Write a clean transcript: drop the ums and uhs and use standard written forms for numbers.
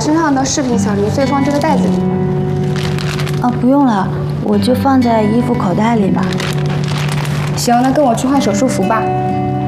身上的饰品小零碎放这个袋子里。 不用了，我就放在衣服口袋里吧。 行，那跟我去换手术服吧。